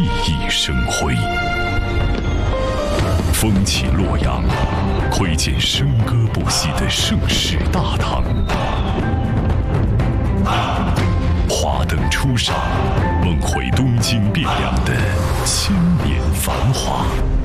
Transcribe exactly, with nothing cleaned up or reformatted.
熠熠生辉。风起洛阳，窥见笙歌不息的盛世大唐。华灯初上，梦回东京汴梁的千年繁华。